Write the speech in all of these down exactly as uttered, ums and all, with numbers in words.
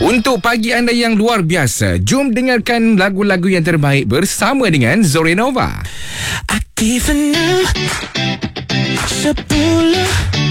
Untuk pagi anda yang luar biasa, jom dengarkan lagu-lagu yang terbaik bersama dengan Zorenova. Aktif enam sepuluh,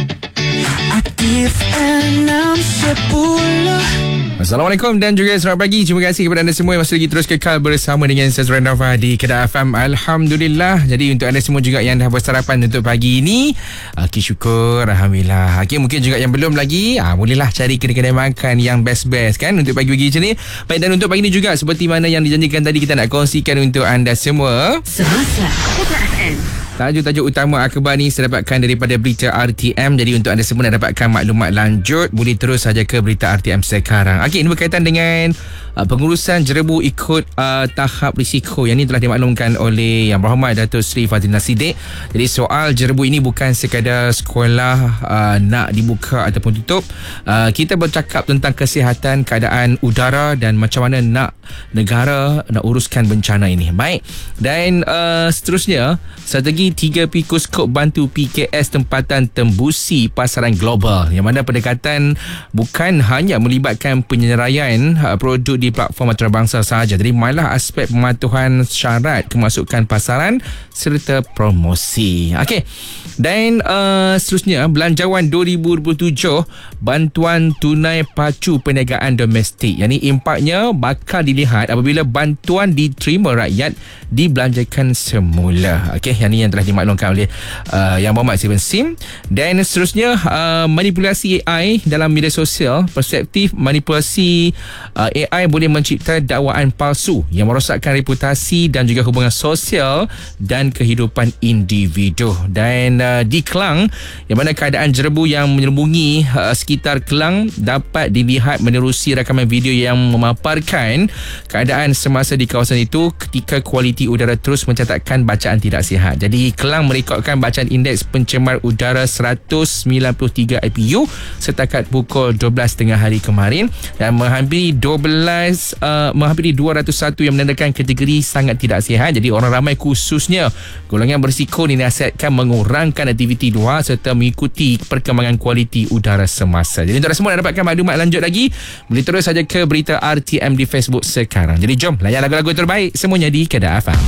aktif enam sepuluh. Assalamualaikum dan juga selamat pagi. Terima kasih kepada anda semua yang masih lagi terus kekal bersama dengan saya Zorenova di Kedah F M. Alhamdulillah. Jadi untuk anda semua juga yang dah bersarapan untuk pagi ini, okay, syukur, Alhamdulillah. Okay, mungkin juga yang belum lagi, ah, bolehlah cari kedai-kedai makan yang best-best kan untuk pagi-pagi macam ni. Baik, dan untuk pagi ni juga seperti mana yang dijanjikan tadi, kita nak kongsikan untuk anda semua Semasa Kedah F M. Tajuk-tajuk utama akhbar ni saya dapatkan daripada berita R T M. Jadi untuk anda semua nak dapatkan maklumat lanjut, boleh terus saja ke berita R T M sekarang. Okey, ini berkaitan dengan uh, pengurusan jerebu ikut uh, tahap risiko. Yang ini telah dimaklumkan oleh Yang Berhormat Datuk Seri Fazlina Siddiq. Jadi soal jerebu ini bukan sekadar sekolah uh, nak dibuka ataupun tutup. Uh, kita bercakap tentang kesihatan, keadaan udara dan macam mana nak negara nak uruskan bencana ini. Baik. Dan uh, seterusnya, strategi tiga pikoskop bantu P K S tempatan tembusi pasaran global, yang mana pendekatan bukan hanya melibatkan penyeraian uh, produk di platform antarabangsa sahaja, jadi malah aspek pematuhan syarat kemasukan pasaran serta promosi. Okey. Dan uh, seterusnya, belanjawan dua ribu dua puluh tujuh bantuan tunai pacu perniagaan domestik. Yang ini impaknya bakal dilihat apabila bantuan diterima rakyat dibelanjakan semula. Okey, yang ini yang telah dimaklumkan oleh uh, Yang Berhormat Steven Sim. Dan seterusnya, uh, manipulasi A I dalam media sosial. Perspektif manipulasi uh, A I boleh mencipta dakwaan palsu yang merosakkan reputasi dan juga hubungan sosial dan kehidupan individu. Dan uh, di Kelang, yang mana keadaan jerebu yang menyelubungi uh, sekitar Kelang dapat dilihat menerusi rakaman video yang memaparkan keadaan semasa di kawasan itu ketika kualiti udara terus mencatatkan bacaan tidak sihat. Jadi Kelang merekodkan bacaan indeks pencemar udara seratus sembilan puluh tiga I P U setakat pukul dua belas tengah hari kemarin, dan menghampiri dua belas uh, menghampiri dua ratus satu yang menandakan kategori sangat tidak sihat. Jadi orang ramai khususnya golongan berisiko dinasihatkan mengurangkan aktiviti luar serta mengikuti perkembangan kualiti udara semasa. Jadi untuk semua nak dapatkan maklumat lanjut lagi, boleh terus saja ke berita R T M di Facebook sekarang. Jadi jom layan lagu-lagu terbaik semuanya di Kedah F M.